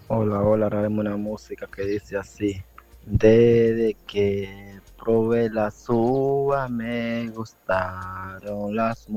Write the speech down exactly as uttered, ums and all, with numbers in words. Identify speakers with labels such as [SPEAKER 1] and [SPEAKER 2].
[SPEAKER 1] Hola, hola, haremos una música que dice así. Desde que probé las uvas me gustaron las